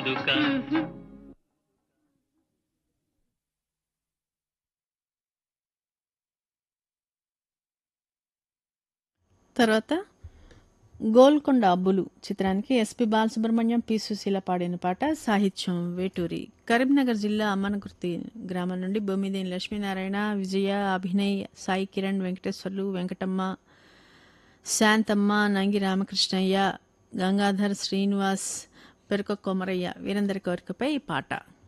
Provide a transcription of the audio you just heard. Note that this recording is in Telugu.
తర్వాత గోల్కొండ అబ్బులు చిత్రానికి ఎస్పి బాలసుబ్రహ్మణ్యం పి సుశీల పాడిన పాట సాహిత్యం వేటూరి. కరీంనగర్ జిల్లా అమ్మనకుర్తి గ్రామం నుండి బొమ్మిదేని లక్ష్మీనారాయణ, విజయ, అభినయ్, సాయి కిరణ్, వెంకటేశ్వర్లు, వెంకటమ్మ, శాంతమ్మ, నంగి రామకృష్ణయ్య, గంగాధర్, శ్రీనివాస్, పెరుక కొమరయ్య వీరందరి కోరికపై ఈ పాట.